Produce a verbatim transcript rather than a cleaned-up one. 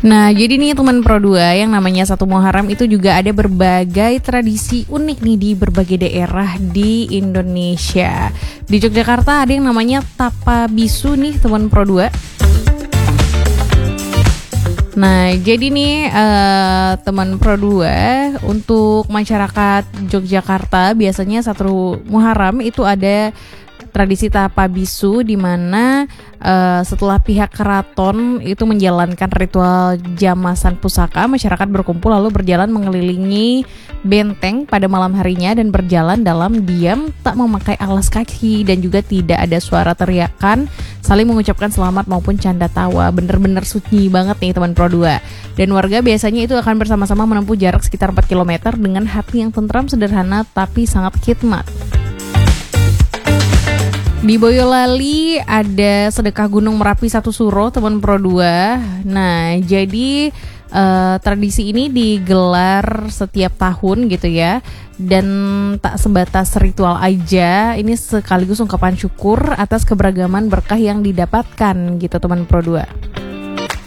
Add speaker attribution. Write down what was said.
Speaker 1: Nah, jadi nih teman Pro dua yang namanya satu Muharram itu juga ada berbagai tradisi unik nih di berbagai daerah di Indonesia. Di Yogyakarta ada yang namanya Tapa Bisu nih teman Pro dua. Nah, jadi nih uh, teman Pro dua untuk masyarakat Yogyakarta biasanya satu Muharram itu ada tradisi Tapa Bisu di mana uh, setelah pihak keraton itu menjalankan ritual jamasan pusaka, masyarakat berkumpul lalu berjalan mengelilingi benteng pada malam harinya dan berjalan dalam diam tak memakai alas kaki dan juga tidak ada suara teriakan, saling mengucapkan selamat maupun canda tawa. Bener-bener sunyi banget nih teman Pro dua. Dan warga biasanya itu akan bersama-sama menempuh jarak sekitar empat kilometer dengan hati yang tentram, sederhana tapi sangat khidmat. Di Boyolali ada sedekah Gunung Merapi satu Suro teman Pro dua. Nah, jadi uh, tradisi ini digelar setiap tahun gitu ya. Dan tak sebatas ritual aja, ini sekaligus ungkapan syukur atas keberagaman berkah yang didapatkan gitu teman Pro dua.